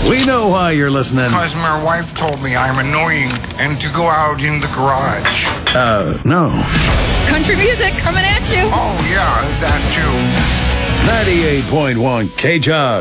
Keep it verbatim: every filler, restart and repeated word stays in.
We know why you're listening. Because my wife told me I'm annoying and to go out in the garage. Uh, no. Country music coming at you. Oh, yeah, that too. ninety-eight point one K J.